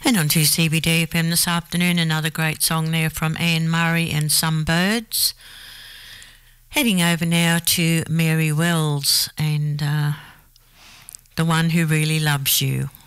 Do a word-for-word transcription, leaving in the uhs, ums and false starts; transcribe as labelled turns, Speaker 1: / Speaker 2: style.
Speaker 1: And on to C B D F M this afternoon, another great song there from Anne Murray and Some Birds. Heading over now to Mary Wells and uh, The One Who Really Loves You.